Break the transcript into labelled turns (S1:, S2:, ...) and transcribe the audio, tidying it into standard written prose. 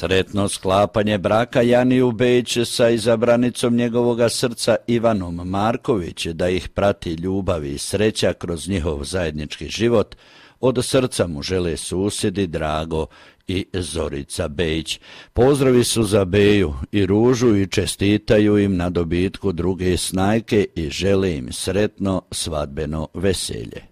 S1: Sretno sklapanje braka Janiju Bejić sa izabranicom njegovoga srca Ivanom Marković, da ih prati ljubav i sreća kroz njihov zajednički život, od srca mu žele susjedi Drago i Zorica Bejić. Pozdravi su za Beju i Ružu i čestitaju im na dobitku druge snajke i žele im sretno svadbeno veselje.